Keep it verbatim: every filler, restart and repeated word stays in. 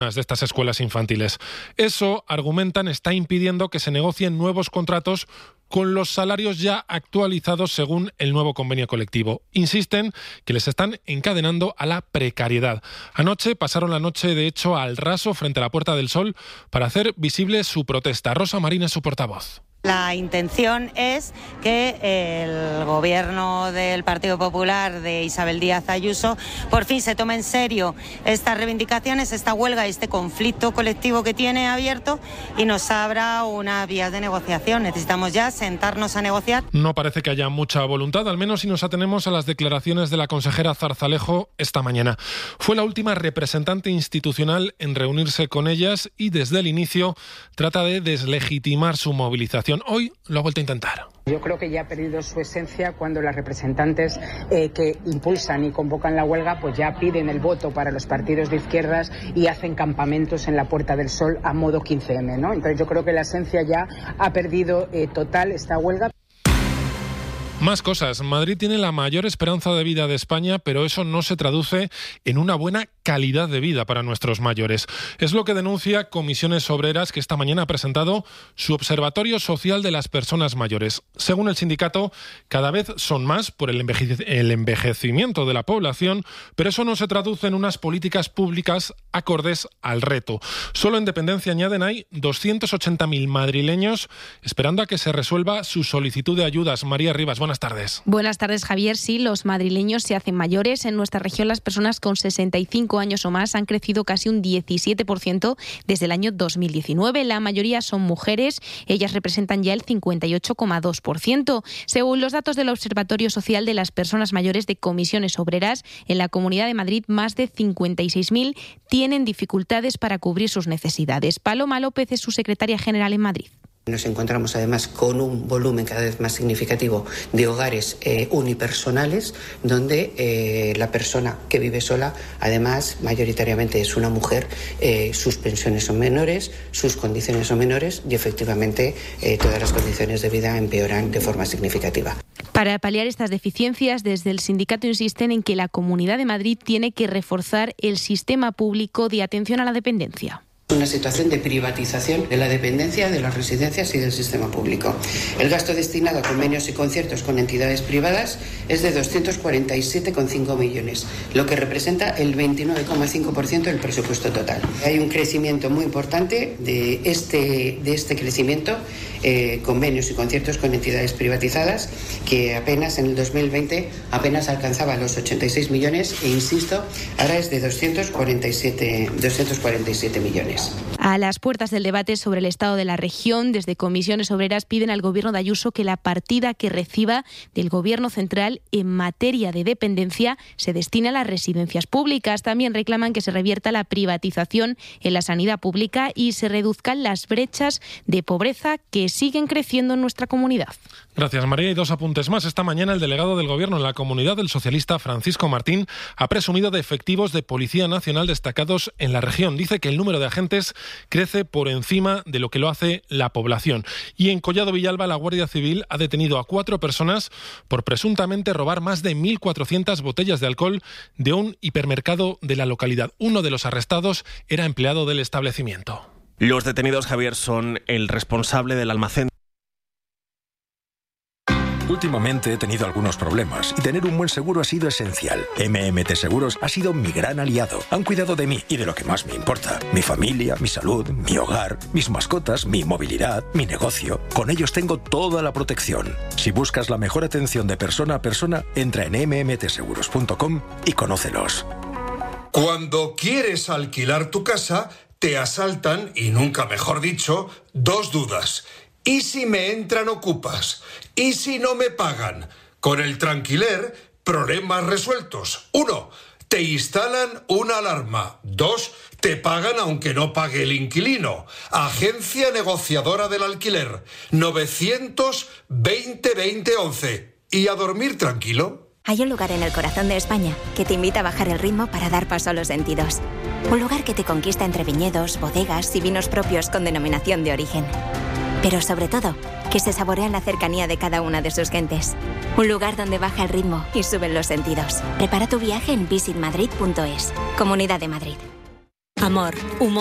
de estas escuelas infantiles. Eso, argumentan, está impidiendo que se negocien nuevos contratos con los salarios ya actualizados según el nuevo convenio colectivo. Insisten que les están encadenando a la precariedad. Anoche pasaron la noche, de hecho, al raso frente a la Puerta del Sol para hacer visible su protesta. Rosa Marín es su portavoz. La intención es que el gobierno del Partido Popular de Isabel Díaz Ayuso por fin se tome en serio estas reivindicaciones, esta huelga, este conflicto colectivo que tiene abierto y nos abra unas vías de negociación. Necesitamos ya sentarnos a negociar. No parece que haya mucha voluntad, al menos si nos atenemos a las declaraciones de la consejera Zarzalejo esta mañana. Fue la última representante institucional en reunirse con ellas y desde el inicio trata de deslegitimar su movilización. Hoy lo ha vuelto a intentar. Yo creo que ya ha perdido su esencia cuando las representantes eh, que impulsan y convocan la huelga pues ya piden el voto para los partidos de izquierdas y hacen campamentos en la Puerta del Sol a modo quince eme, ¿no? Entonces yo creo que la esencia ya ha perdido eh, total esta huelga. Más cosas. Madrid tiene la mayor esperanza de vida de España, pero eso no se traduce en una buena calidad de vida para nuestros mayores. Es lo que denuncia Comisiones Obreras, que esta mañana ha presentado su Observatorio Social de las Personas Mayores. Según el sindicato, cada vez son más por el, enveje- el envejecimiento de la población, pero eso no se traduce en unas políticas públicas acordes al reto. Solo en dependencia, añaden, hay doscientos ochenta mil madrileños esperando a que se resuelva su solicitud de ayudas. María Rivas, buenas tardes. Buenas tardes, Javier. Sí, los madrileños se hacen mayores. En nuestra región, las personas con sesenta y cinco años o más han crecido casi un diecisiete por ciento desde el año dos mil diecinueve. La mayoría son mujeres. Ellas representan ya el cincuenta y ocho coma dos por ciento. Según los datos del Observatorio Social de las Personas Mayores de Comisiones Obreras, en la Comunidad de Madrid, más de cincuenta y seis mil tienen dificultades para cubrir sus necesidades. Paloma López es su secretaria general en Madrid. Nos encontramos además con un volumen cada vez más significativo de hogares eh, unipersonales donde eh, la persona que vive sola, además mayoritariamente es una mujer, eh, sus pensiones son menores, sus condiciones son menores y efectivamente eh, todas las condiciones de vida empeoran de forma significativa. Para paliar estas deficiencias, desde el sindicato insisten en que la Comunidad de Madrid tiene que reforzar el sistema público de atención a la dependencia. Una situación de privatización de la dependencia de las residencias y del sistema público. El gasto destinado a convenios y conciertos con entidades privadas es de doscientos cuarenta y siete coma cinco millones, lo que representa el veintinueve coma cinco por ciento del presupuesto total. Hay un crecimiento muy importante de este, de este crecimiento, eh, convenios y conciertos con entidades privatizadas, que apenas en el dos mil veinte apenas alcanzaba los ochenta y seis millones e, insisto, ahora es de doscientos cuarenta y siete millones. A las puertas del debate sobre el estado de la región, desde Comisiones Obreras piden al Gobierno de Ayuso que la partida que reciba del Gobierno central en materia de dependencia se destine a las residencias públicas. También reclaman que se revierta la privatización en la sanidad pública y se reduzcan las brechas de pobreza que siguen creciendo en nuestra comunidad. Gracias, María. Y dos apuntes más. Esta mañana el delegado del Gobierno en la comunidad, el socialista Francisco Martín, ha presumido de efectivos de Policía Nacional destacados en la región. Dice que el número de agentes crece por encima de lo que lo hace la población. Y en Collado Villalba, la Guardia Civil ha detenido a cuatro personas por presuntamente robar más de mil cuatrocientas botellas de alcohol de un hipermercado de la localidad. Uno de los arrestados era empleado del establecimiento. Los detenidos, Javier, son el responsable del almacén. Últimamente he tenido algunos problemas y tener un buen seguro ha sido esencial. M M T Seguros ha sido mi gran aliado. Han cuidado de mí y de lo que más me importa: mi familia, mi salud, mi hogar, mis mascotas, mi movilidad, mi negocio. Con ellos tengo toda la protección. Si buscas la mejor atención de persona a persona, entra en eme eme te seguros punto com y conócelos. Cuando quieres alquilar tu casa, te asaltan, y nunca mejor dicho, dos dudas. ¿Y si me entran ocupas? ¿Y si no me pagan? Con el Tranquiler, problemas resueltos. Uno, te instalan una alarma. Dos, te pagan aunque no pague el inquilino. Agencia negociadora del alquiler. novecientos veinte veinte once. ¿Y a dormir tranquilo? Hay un lugar en el corazón de España que te invita a bajar el ritmo para dar paso a los sentidos. Un lugar que te conquista entre viñedos, bodegas y vinos propios con denominación de origen. Pero sobre todo, que se saborea en la cercanía de cada una de sus gentes. Un lugar donde baja el ritmo y suben los sentidos. Prepara tu viaje en visit madrid punto es. Comunidad de Madrid. Amor, humor.